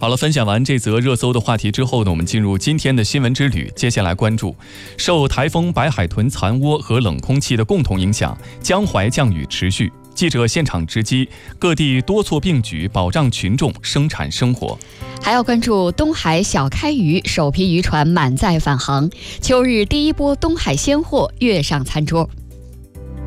好了，分享完这则热搜的话题之后呢，我们进入今天的新闻之旅。接下来关注，受台风白海豚残窝和冷空气的共同影响，江淮降雨持续。记者现场直击，各地多措并举，保障群众生产生活。 还要关注东海小开渔，首批渔船满载返航。秋日第一波东海鲜货跃上餐桌。